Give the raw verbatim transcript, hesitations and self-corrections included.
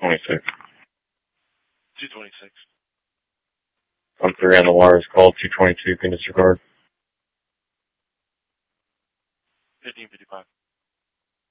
twenty-six. two twenty-six. I'm three on the wire is called. two twenty-two can disregard. fifteen fifty-five.